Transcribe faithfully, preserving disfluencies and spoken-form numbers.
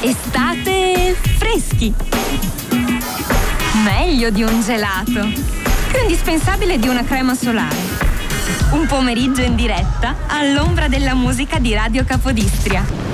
Estate freschi. Meglio di un gelato. Più indispensabile di una crema solare. Un pomeriggio in diretta all'ombra della musica di Radio Capodistria.